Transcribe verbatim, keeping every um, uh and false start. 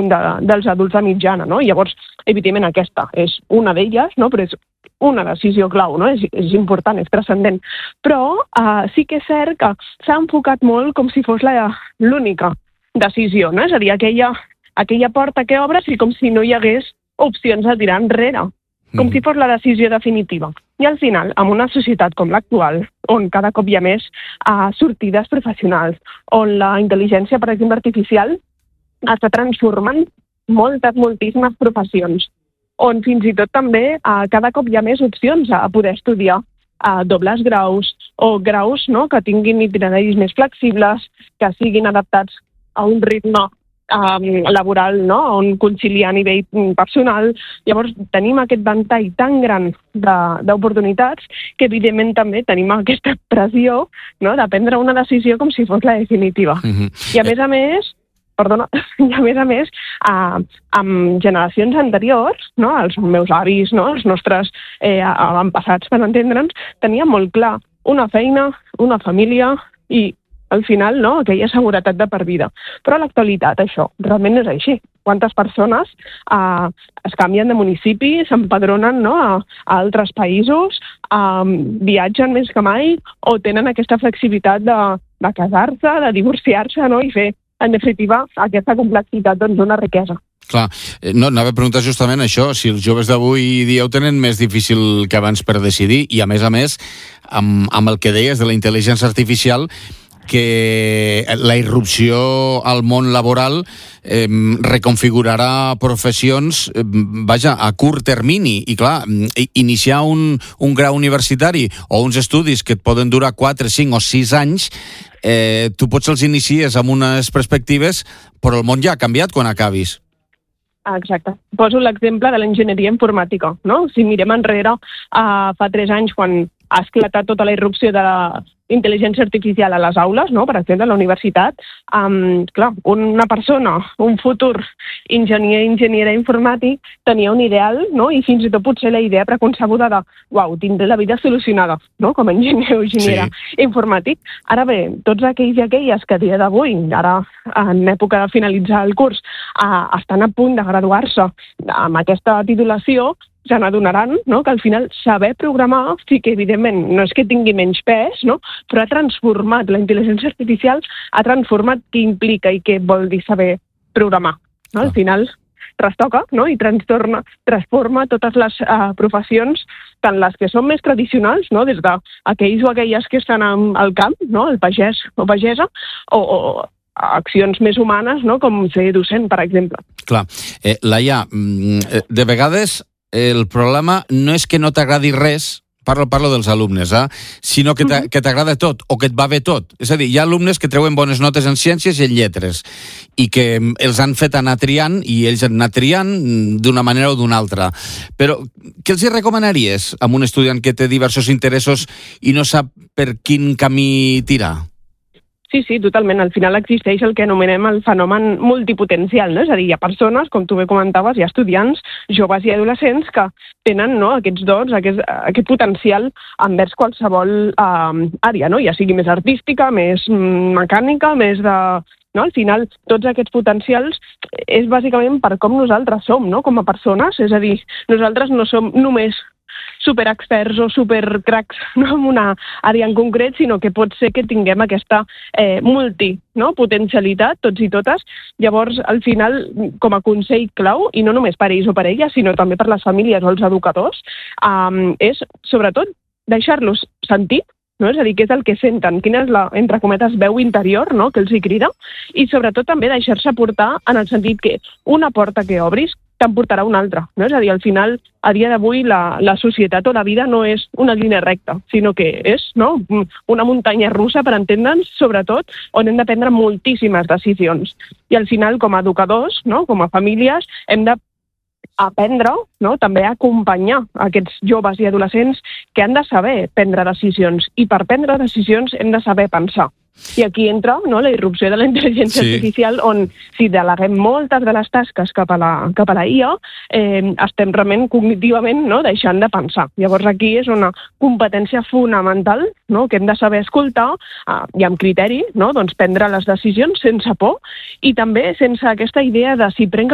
cadascun de, dels adults de mitjana, no? Llavors, evidentment, aquesta és una d'elles, no? Però és una decisió clau, no? És, és important, és transcendent. Però uh, sí que és cert que s'ha enfocat molt com si fos la, l'única decisió, no? És a dir, aquella, aquella porta que obres i com si no hi hagués opcions a tirar enrere, com mm. si fos la decisió definitiva. I al final, en una societat com l'actual, on cada cop hi ha més uh, sortides professionals, on la intel·ligència, per exemple, artificial, està transformant moltes, moltíssimes professions, on fins i tot també uh, cada cop hi ha més opcions a poder estudiar uh, dobles graus o graus, no?, que tinguin itineraris més flexibles, que siguin adaptats a un ritme um, laboral, no?, on conciliar a nivell personal. Llavors tenim aquest ventall tan gran de, d'oportunitats que evidentment també tenim aquesta pressió, no?, de prendre una decisió com si fos la definitiva. Mm-hmm. I a més a més, perdona, i a més a més, uh, amb generacions anteriors, no?, els meus avis, no?, els nostres eh, avantpassats, per entendre'ns, tenien molt clar una feina, una família i al final, no?, aquella seguretat de per vida. Però a l'actualitat això realment no és així. Quantes persones eh, es canvien de municipi, s'empadronen, no?, a, a altres països, eh, viatgen més que mai o tenen aquesta flexibilitat de, de casar-se, de divorciar-se, no?, i fer, en definitiva, aquesta complexitat doncs, d'una riquesa. Clar, no, anava a preguntar justament això, si els joves d'avui dia ho tenen més difícil que abans per decidir i, a més a més, amb, amb el que deies de la intel·ligència artificial, que la irrupció al món laboral eh, reconfigurarà professions, eh, vaja, a curt termini. I clar, iniciar un, un grau universitari o uns estudis que et poden durar quatre, cinc o sis anys, eh, tu pots els inicies amb unes perspectives, però el món ja ha canviat quan acabis. Exacte. Poso l'exemple de l'enginyeria informàtica, no? Si mirem enrere, uh, fa tres anys, quan ha esclatat tota la irrupció de la intel·ligència artificial a les aules, no?, per exemple, a la universitat, um, clar, una persona, un futur enginyer, enginyera informàtic, tenia un ideal, no?, i fins i tot potser la idea preconcebuda de, uau, tindré la vida solucionada, no?, com a enginyer o enginyera sí. informàtic. Ara bé, tots aquells i aquelles que a dia d'avui, ara en època de finalitzar el curs, uh, estan a punt de graduar-se amb aquesta titulació, se n'adonaran, no?, que al final saber programar, sí que evidentment no és que tingui menys pes, no?, però ha transformat, la intel·ligència artificial ha transformat què implica i què vol dir saber programar. No? Al final trastoca, no?, i transforma, transforma totes les uh, professions, tant les que són més tradicionals, no?, des d'aquells o aquelles que estan al camp, no?, el pagès o pagesa, o, o accions més humanes, no?, com ser docent, per exemple. Clar. Eh, Laia, de vegades el problema no és que no t'agradi res, parlo, parlo dels alumnes, eh? sinó que t'a, que t'agrada tot, o que et va bé tot. És a dir, hi ha alumnes que treuen bones notes en ciències i en lletres, i que els han fet anar triant, i ells han anat triant d'una manera o d'una altra. Però què els hi recomanaries a un estudiant que té diversos interessos i no sap per quin camí tirar? Sí, sí, totalment. Al final existeix el que anomenem el fenomen multipotencial, no? És a dir, hi ha persones, com tu bé comentaves, hi ha estudiants, joves i adolescents que tenen, no?, aquests dots, aquest, aquest potencial envers qualsevol eh, àrea, no?, ja sigui més artística, més mecànica, més de... No? Al final, tots aquests potencials és bàsicament per com nosaltres som, no?, com a persones. És a dir, nosaltres no som només superexperts o supercracs, no?, en una àrea en concret, sinó que pot ser que tinguem aquesta eh, multi, no?, potencialitat, tots i totes. Llavors, al final, com a consell clau, i no només per ells o per elles, sinó també per les famílies o els educadors, eh, és, sobretot, deixar-los sentir, no? És a dir, què és el que senten, quina és la, entre cometes, veu interior, no?, que els hi crida, i sobretot també deixar-se portar en el sentit que una porta que obris te'n portarà una altra, no? És a dir, al final, a dia d'avui, la, la societat o la vida no és una línia recta, sinó que és, no?, una muntanya russa, per entendre'ns, sobretot, on hem de prendre moltíssimes decisions. I al final, com a educadors, no?, com a famílies, hem de aprendre, no?, també a acompanyar aquests joves i adolescents que han de saber prendre decisions, i per prendre decisions hem de saber pensar. I aquí entra, no?, la irrupció de la intel·ligència sí. artificial, on si deleguem moltes de les tasques cap a la, cap a la I A, eh, estem realment cognitivament, no?, deixant de pensar. Llavors aquí és una competència fonamental, no?, que hem de saber escoltar eh, i amb criteri, no?, doncs prendre les decisions sense por i també sense aquesta idea de si prenc